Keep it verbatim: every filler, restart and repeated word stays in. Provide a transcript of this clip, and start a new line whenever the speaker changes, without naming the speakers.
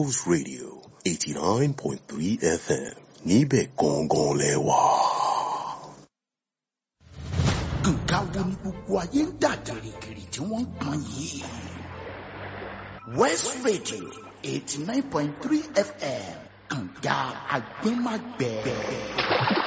Wells Radio eighty-nine point three F M níbẹ̀ gangan lẹ́wà.
Nǹkan wo ni gbogbo ayé ń dà gìrìgìrì tí wọ́n ń pọn yìí? West Radio eighty-nine point three F M kànga àgbẹ̀màgbẹ̀.